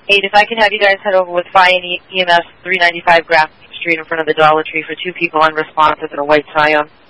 8, if I can have you guys head over with Phi and EMS 395 Grafton Street in front of the Dollar Tree for 2 people unresponsive in a white Scion.